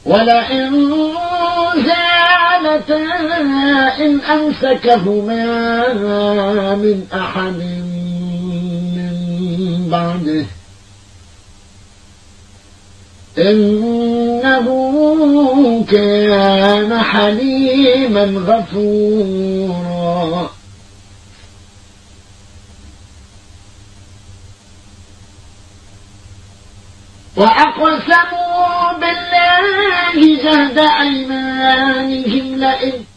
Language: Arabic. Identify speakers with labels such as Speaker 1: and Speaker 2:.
Speaker 1: ولئن زالتا إن أمسكهما من أحد من بعده إنه كان حليما غفورا. وأقسموا بالله جهد أيمانهم لئن